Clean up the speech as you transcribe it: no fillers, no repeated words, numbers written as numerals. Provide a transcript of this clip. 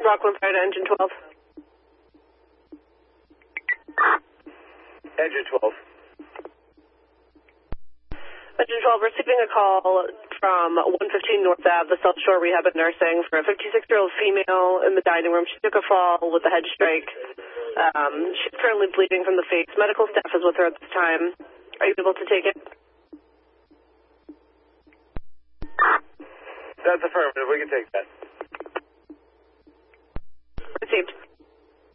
Rockland Fire to Engine 12. Engine 12. Engine 12, receiving a call from 115 North Ave, the South Shore Rehab and Nursing, for a 56-year-old female in the dining room. She took a fall with a head strike. She's currently bleeding from the face. Medical staff is with her at this time. Are you able to take it? That's affirmative. We can take that.